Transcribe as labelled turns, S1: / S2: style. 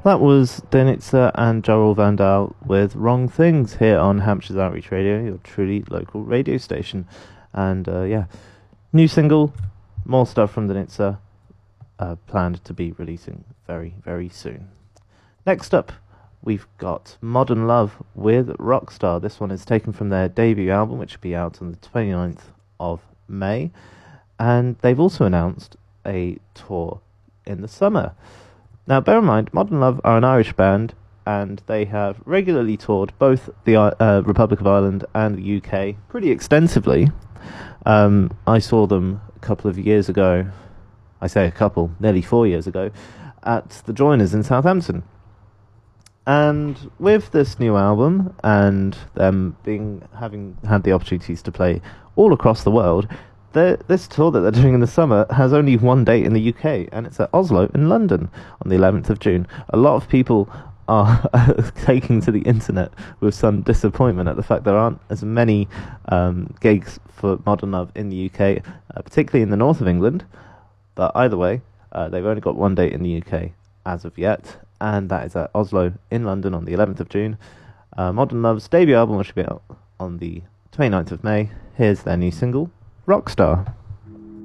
S1: That was Denitzer and Joel Van Dahl with Wrong Things here on Hampshire's Outreach Radio, your truly local radio station. And new single, more stuff from Denitzer, planned to be releasing very, very soon. Next up, we've got Modern Love with Rockstar. This one is taken from their debut album, which will be out on the 29th of May. And they've also announced a tour in the summer. Now, bear in mind, Modern Love are an Irish band, and they have regularly toured both the Republic of Ireland and the UK pretty extensively. I saw them a couple of years ago, I say a couple, nearly 4 years ago, at the Joiners in Southampton. And with this new album, and them having had the opportunities to play all across the world, this tour that they're doing in the summer has only one date in the UK, and it's at Oslo in London on the 11th of June. A lot of people are taking to the internet with some disappointment at the fact there aren't as many gigs for Modern Love in the UK, particularly in the north of England. But either way, they've only got one date in the UK as of yet, and that is at Oslo in London on the 11th of June. Modern Love's debut album, which will be out on the 29th of May. Here's their new single, Rockstar.